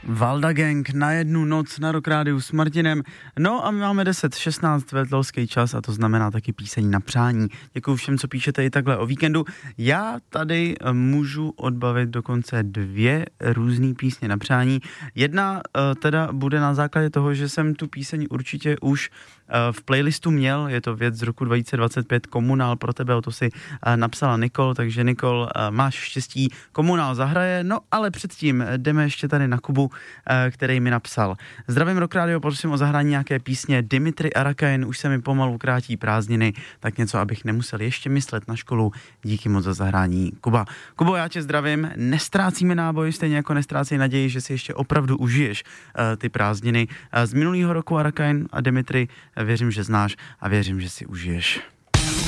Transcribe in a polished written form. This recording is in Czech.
Valda Gang na jednu noc na Rock Rádiu s Martinem. No a my máme 10:16 veltelský čas a to znamená taky píseň na přání. Děkuju všem, co píšete i takhle o víkendu. Já tady můžu odbavit dokonce 2 různý písně na přání. Jedna teda bude na základě toho, že jsem tu píseň určitě už v playlistu měl. Je to věc z roku 2025, Komunál pro tebe, o to si napsala Nikol, takže Nikol, máš štěstí, Komunál zahraje. No ale předtím jdeme ještě tady na Kubu, který mi napsal: Zdravím Rock Radio, prosím o zahrání nějaké písně Dimitri Arakain, už se mi pomalu krátí prázdniny, tak něco, abych nemusel ještě myslet na školu. Díky moc za zahrání, Kuba. Kubo, já tě zdravím, nestrácíme náboj, stejně jako nestrácej naději, že si ještě opravdu užiješ ty prázdniny. Z minulého roku Arakain a Dimitri věřím, že znáš a věřím, že si užiješ.